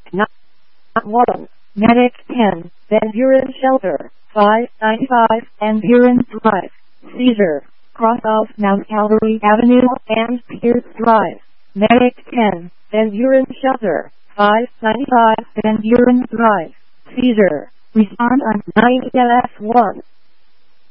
Not 1. Medic 10, Van Buren Shelter, 595, Van Buren Drive, Cedar, cross of Mount Calvary Avenue and Pierce Drive. Medic 10, Van Buren Shelter, 595, Van Buren Drive, Cedar. Respond on 9LS1.